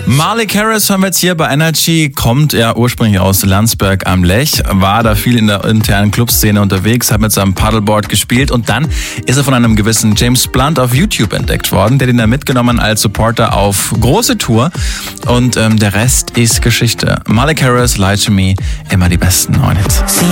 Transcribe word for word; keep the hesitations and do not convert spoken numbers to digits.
Malik Harris haben wir jetzt hier bei Energy, kommt ja ursprünglich aus Landsberg am Lech, war da viel in der internen Clubszene unterwegs, hat mit seinem Paddleboard gespielt und dann ist er von einem gewissen James Blunt auf YouTube entdeckt worden, der den da mitgenommen als Supporter auf große Tour und ähm, der Rest ist Geschichte. Malik Harris, Lie to Me, immer die besten neuen Hits.